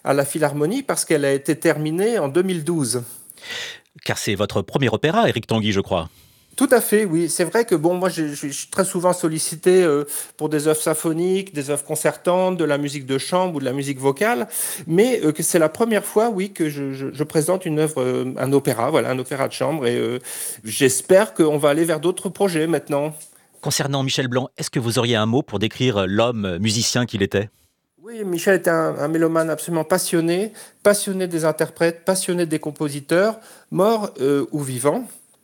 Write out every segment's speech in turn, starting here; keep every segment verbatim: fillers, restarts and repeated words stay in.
à la Philharmonie parce qu'elle a été terminée en deux mille douze. Car c'est votre premier opéra, Éric Tanguy, je crois. Tout à fait, oui. C'est vrai que bon, moi, je, je- je suis très souvent sollicité euh, pour des œuvres symphoniques, des œuvres concertantes, de la musique de chambre ou de la musique vocale, mais euh, que c'est la première fois, oui, que je, je- je présente une œuvre, euh, un opéra, voilà, un opéra de chambre, et euh, j'espère qu'on va aller vers d'autres projets maintenant. Concernant Michel Blanc, est-ce que vous auriez un mot pour décrire l'homme musicien qu'il était? Oui, Michel était un, un mélomane absolument passionné, passionné des interprètes, passionné des compositeurs, morts euh, ou vivants.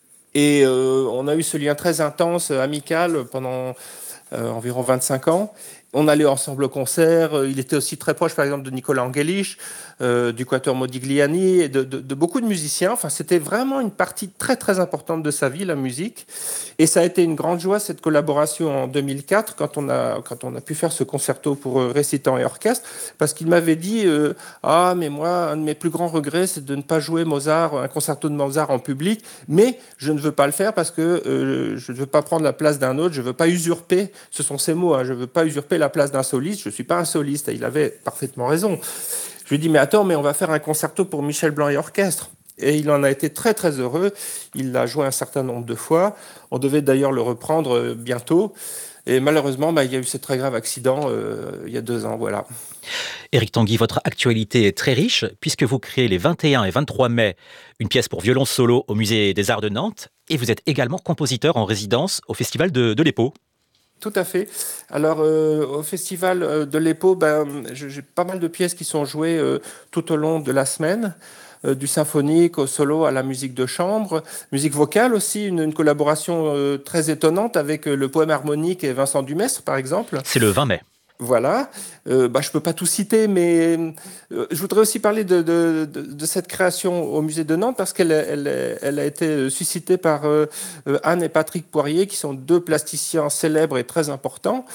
Et euh, on a eu ce lien très intense, euh, amical, pendant euh, environ vingt-cinq ans. On allait ensemble au concert. Euh, Il était aussi très proche, par exemple, de Nicolas Angelich, euh, du Quatuor Modigliani et de, de- de beaucoup de musiciens. Enfin, c'était vraiment une partie très, très importante de sa vie, la musique. Et ça a été une grande joie, cette collaboration en deux mille quatre, quand on a, quand on a pu faire ce concerto pour euh, récitant et orchestre, parce qu'il m'avait dit euh, Ah, mais moi, un de mes plus grands regrets, c'est de ne pas jouer Mozart, un concerto de Mozart en public, mais je ne veux pas le faire parce que euh, je ne veux pas prendre la place d'un autre, je ne veux pas usurper, ce sont ses mots, hein, je ne veux pas usurper la place d'un soliste, je ne suis pas un soliste, et il avait parfaitement raison. Je lui ai dit, mais attends, mais on va faire un concerto pour Michel Blanc et orchestre. Et il en a été très très heureux. Il l'a joué un certain nombre de fois. On devait d'ailleurs le reprendre euh, bientôt. Et malheureusement, bah, il y a eu ce très grave accident euh, il y a deux ans. Voilà. Éric Tanguy, votre actualité est très riche, puisque vous créez les vingt et un et vingt-trois mai une pièce pour violon solo au Musée des Arts de Nantes, et vous êtes également compositeur en résidence au Festival de, de l'Épau. Tout à fait. Alors, euh, au festival euh, de l'E P O, ben, j'ai j'ai pas mal de pièces qui sont jouées euh, tout au long de la semaine, euh, du symphonique au solo à la musique de chambre, musique vocale aussi, une, une collaboration euh, très étonnante avec euh, le poème harmonique et Vincent Dumestre, par exemple. C'est le vingt mai. Voilà, euh, bah, je peux pas tout citer, mais euh, je voudrais aussi parler de, de, de, de cette création au musée de Nantes parce qu'elle elle, elle a été suscitée par euh, Anne et Patrick Poirier, qui sont deux plasticiens célèbres et très importants,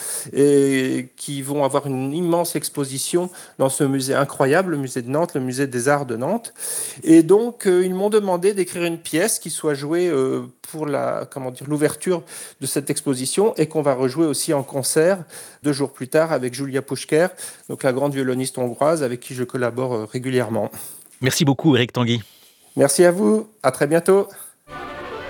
et qui vont avoir une immense exposition dans ce musée incroyable, le musée de Nantes, le musée des Arts de Nantes. Et donc, euh, ils m'ont demandé d'écrire une pièce qui soit jouée euh, pour la, comment dire, l'ouverture de cette exposition et qu'on va rejouer aussi en concert deux jours plus tard avec Julia Puschker, donc la grande violoniste hongroise avec qui je collabore euh, régulièrement. Merci beaucoup, Éric Tanguy. Merci à vous, à très bientôt.